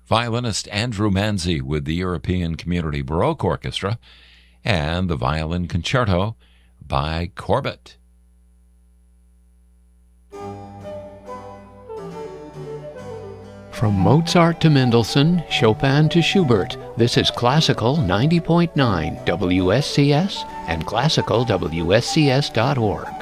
violinist Andrew Manzi with the European Community Baroque Orchestra, and the Violin Concerto by Corbett. From Mozart to Mendelssohn, Chopin to Schubert, this is Classical 90.9 WSCS and classicalwscs.org.